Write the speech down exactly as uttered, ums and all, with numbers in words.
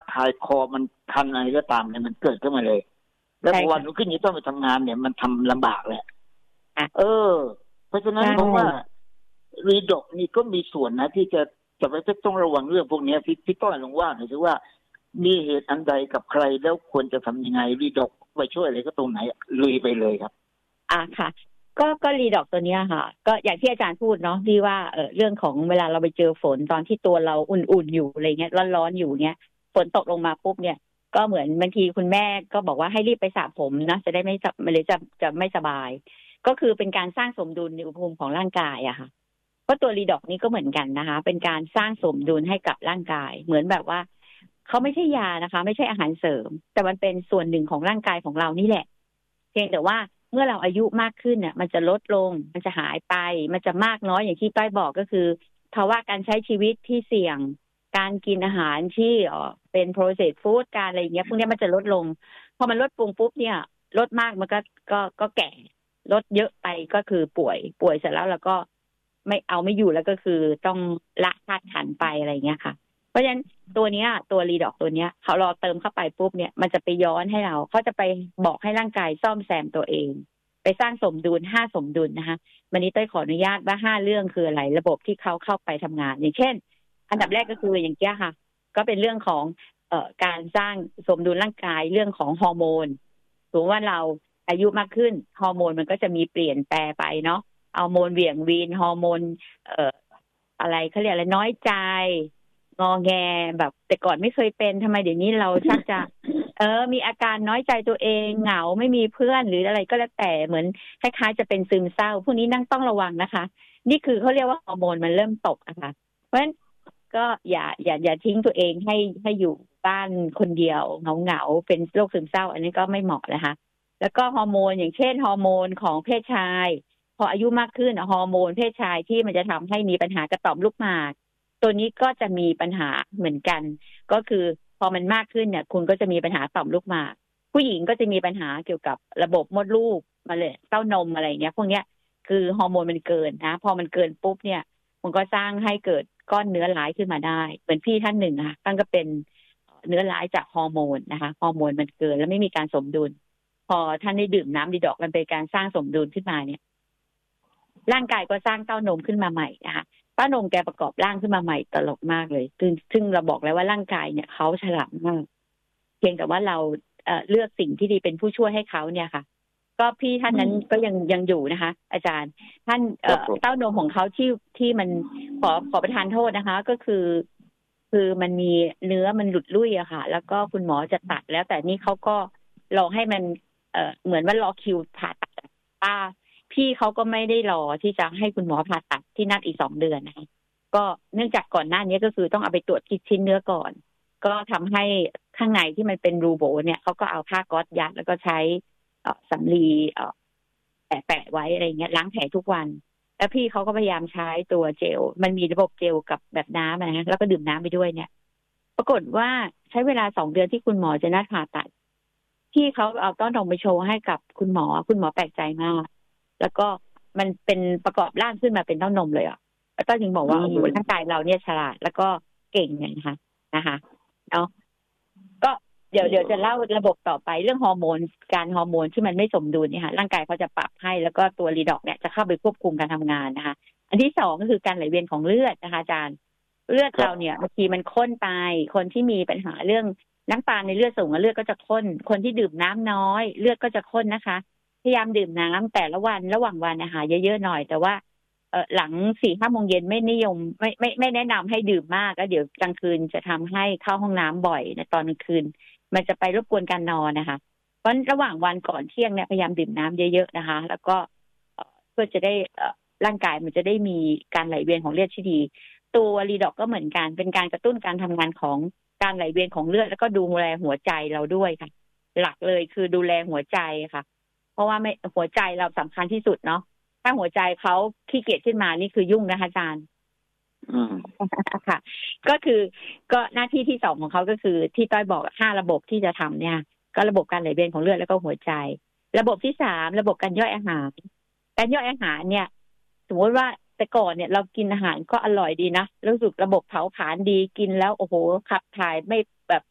คายคอมันคันอะไรก็ตามเนี่ยมันเกิดขึ้นมาเลยแล้วพอวันรุ่งขึ้นนี้ต้องไปทำงานเนี่ยมันทำลำบากแหละเออเพราะฉะนั้นผมว่ารีดอกนี่ก็มีส่วนนะที่จะจะไปต้องระวังเรื่องพวกนี้พี่พี่ต้อยลองว่าหน่อยสิว่ามีเหตุอันใดกับใครแล้วควรจะทำยังไงรีดอกไปช่วยอะไรก็ตรงไหนลุยไปเลยครับอ่าค่ะก็ก็รีดอกตัวนี้ค่ะก็อย่างที่อาจารย์พูดเนาะที่ว่าเออเรื่องของเวลาเราไปเจอฝนตอนที่ตัวเราอุ่นๆอยู่อะไรเงี้ยร้อนๆอยู่เนี้ยฝนตกลงมาปุ๊บเนี่ยก็เหมือนบางทีคุณแม่ก็บอกว่าให้รีบไปสระผมนะจะได้ไม่ไม่เลยจะจะไม่สบายก็คือเป็นการสร้างสมดุลในอุณหภูมิของร่างกายอะค่ะก็ตัวรีดอกนี้ก็เหมือนกันนะคะเป็นการสร้างสมดุลให้กับร่างกายเหมือนแบบว่าเขาไม่ใช่ยานะคะไม่ใช่อาหารเสริมแต่มันเป็นส่วนหนึ่งของร่างกายของเรานี่แหละเพียงแต่ว่าเมื่อเราอายุมากขึ้นเนี่ยมันจะลดลงมันจะหายไปมันจะมากน้อยอย่างที่ต้อยบอกก็คือภาวะการใช้ชีวิตที่เสี่ยงการกินอาหารที่เป็น processed food การอะไรอย่างเงี้ยพวกนี้มันจะลดลงพอมันลดปรุงปุ๊บเนี่ยลดมากมันก็ก็ก็แก่ลดเยอะไปก็คือป่วยป่วยเสร็จแล้วเราก็ไม่เอาไม่อยู่แล้วก็คือต้องละธาตุขันธ์ไปอะไรอย่างเงี้ยค่ะเพราะฉะนั้นตัวเนี้ยตัวรีดอกตัวเนี้ยเขาเราเติมเข้าไปปุ๊บเนี่ยมันจะไปย้อนให้เราเขาจะไปบอกให้ร่างกายซ่อมแซมตัวเองไปสร้างสมดุลห้าสมดุลนะคะวันนี้ต้อยขออนุญาตว่าห้าเรื่องคืออะไรระบบที่เขาเข้าไปทำงานอย่างเช่นอันดับแรกก็คืออย่างเงี้ยค่ะก็เป็นเรื่องของเอ่อการสร้างสมดุลร่างกายเรื่องของฮอร์โมนถือว่าเราอายุมากขึ้นฮอร์โมนมันก็จะมีเปลี่ยนแปลไปเนาะฮอร์โมนเหวี่ยงวีนฮอร์โมนเอ่ออะไรเขาเรียกอะไรน้อยใจงอแงแบบแต่ก่อนไม่เคยเป็นทำไมเดี๋ยวนี้เราชักจะเออมีอาการน้อยใจตัวเองเหงาไม่มีเพื่อนหรืออะไรก็แล้วแต่เหมือนคล้ายๆจะเป็นซึมเศร้าพวกนี้นั่งต้องระวังนะคะนี่คือเขาเรียกว่าฮอร์โมนมันเริ่มตกนะคะเพราะฉะนั้นก็อย่าอย่าอย่าทิ้งตัวเองให้ให้อยู่บ้านคนเดียวเหงาๆเป็นโรคซึมเศร้าอันนี้ก็ไม่เหมาะนะคะแล้วก็ฮอร์โมนอย่างเช่นฮอร์โมนของเพศชายพออายุมากขึ้นฮอร์โมนเพศชายที่มันจะทำให้มีปัญหากระต่อมลูกหมากตัวนี้ก็จะมีปัญหาเหมือนกันก็คือพอมันมากขึ้นเนี่ยคุณก็จะมีปัญหาต่อมลูกหมากผู้หญิงก็จะมีปัญหาเกี่ยวกับระบบมดลูกมาเลยเต้านมอะไรอย่างเงี้ยพวกเนี้ยคือฮอร์โมนมันเกินนะพอมันเกินปุ๊บเนี่ยมันก็สร้างให้เกิดก้อนเนื้อร้ายขึ้นมาได้เหมือนพี่ท่านหนึ่งนะคะท่านก็เป็นเนื้อร้ายจากฮอร์โมนนะคะฮอร์โมนมันเกินแล้วไม่มีการสมดุลพอท่านได้ดื่มน้ำดีดอกมันเป็นการสร้างสมดุลขึ้นมาเนี่ยร่างกายก็สร้างเต้านมขึ้นมาใหม่นะคะเต้านมแกประกอบร่างขึ้นมาใหม่ตลกมากเลยซึ่งซึ่งเราบอกแล้วว่าร่างกายเนี่ยเขาฉลาดมากเพียงแต่ว่าเราเอ่อเลือกสิ่งที่ดีเป็นผู้ช่วยให้เขาเนี่ยค่ะก็พี่ท่านนั้นก็ยังยังอยู่นะคะอาจารย์ท่านเอ่อเต้านมของเขาที่ที่มันขอขอประทานโทษนะคะก็คือคือมันมีเนื้อมันหลุดลุ่ยอะค่ะแล้วก็คุณหมอจะตัดแล้วแต่นี่เขาก็รอให้มันเอ่อเหมือนว่ารอคิวผ่าตัดป้าพี่เขาก็ไม่ได้รอที่จะให้คุณหมอผ่าตัดที่นัดอีกสองเดือนนะคะก็เนื่องจากก่อนหน้านี้ก็คือต้องเอาไปตรวจชิ้นเนื้อก่อนก็ทำให้ข้างในที่มันเป็นรูโบเนี่ยเขาก็เอาผ้าก๊อซยัดแล้วก็ใช้สำลีแปะๆไว้อะไรเงี้ยล้างแผลทุกวันแล้วพี่เขาก็พยายามใช้ตัวเจลมันมีระบบเจลกับแบบน้ำนะแล้วก็ดื่มน้ำไปด้วยเนี่ยปรากฏว่าใช้เวลาสองเดือนที่คุณหมอจะนัดผ่าตัดพี่เขาเอาต้อนนมไปโชว์ให้กับคุณหมอคุณหมอแปลกใจมากแล้วก็มันเป็นประกอบร่างขึ้นมาเป็นเต้านมเลยอ่ะแล้วก็จึงบอกว่าโอ้โหร่างกายเราเนี่ยฉลาดแล้วก็เก่งเนี่ยนะคะนะคะเนาะก็เดี๋ยวเดี๋ยวจะเล่าระบบต่อไปเรื่องฮอร์โมนการฮอร์โมนที่มันไม่สมดุลเนี่ยค่ะร่างกายเขาจะปรับให้แล้วก็ตัวรีดอกเนี่ยจะเข้าไปควบคุมการทำงานนะคะอันที่สองก็คือการไหลเวียนของเลือดนะคะอาจารย์เลือดเราเนี่ยบางทีมันข้นไปคนที่มีปัญหาเรื่องน้ำตาลในเลือดสูงเลือดก็จะข้นคนที่ดื่มน้ำน้อยเลือดก็จะข้นนะคะพยายามดื่มน้ำแต่ละวันระหว่างวันนะคะเยอะๆหน่อยแต่ว่าเออหลังสี่ห้าโมงเย็นไม่นิยมไม่ไม่ไม่แนะนำให้ดื่มมากแล้วเดี๋ยวกลางคืนจะทำให้เข้าห้องน้ำบ่อยในตอนกลางคืนมันจะไปรบกวนการนอนนะคะเพราะระหว่างวันก่อนเที่ยงเนี่ยพยายามดื่มน้ำเยอะๆนะคะแล้วก็เพื่อจะได้ร่างกายมันจะได้มีการไหลเวียนของเลือดที่ดีตัวรีดอกก็เหมือนกันเป็นการกระตุ้นการทำงานของการไหลเวียนของเลือดแล้วก็ดูแลหัวใจเราด้วยค่ะหลักเลยคือดูแลหัวใจค่ะเพราะว่าไม่หัวใจเราสำคัญที่สุดเนาะถ้าหัวใจเขาขี้เกียจขึ้นมานี่คือยุ่งนะคะอาจารย์ค่ะก็คือก็หน้าที่ที่สองของเขาก็คือที่ต้อยบอกห้าระบบที่จะทำเนี่ยก็ระบบการไหลเวียนของเลือดแล้วก็หัวใจระบบที่สามระบบการย่อยอาหารการย่อยอาหารเนี่ยสมมติว่าแต่ก่อนเนี่ยเรากินอาหารก็อร่อยดีนะรู้สึกระบบเผาผลาญดีกินแล้วโอ้โหขับถ่ายไม่แบบ